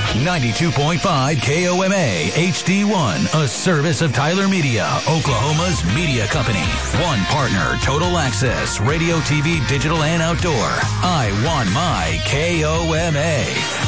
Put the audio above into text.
92.5 KOMA HD1, a service of Tyler Media, Oklahoma's media company. One partner, Total Access, radio, TV, digital, and outdoor. I want my KOMA.